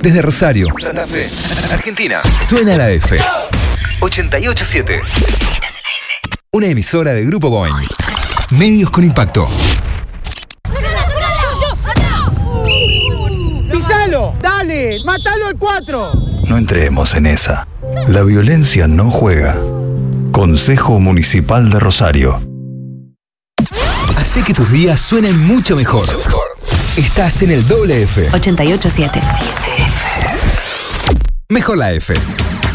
Desde Rosario, Santa Fe, Argentina, suena la F. 88.7. Una emisora de Grupo Boeing. Medios con impacto. ¡Pisalo! ¡Dale! ¡Mátalo al 4! No entremos en esa. La violencia no juega. Consejo Municipal de Rosario. Hacé que tus días suenen mucho mejor. Estás en el doble F. 88.7. Mejor la F.